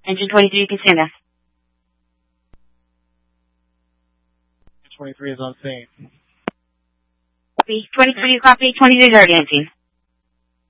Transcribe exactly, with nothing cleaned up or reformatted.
Engine twenty-three, you can stand down. twenty-three is on scene. Copy. twenty-three, you copy. twenty-three is already on scene.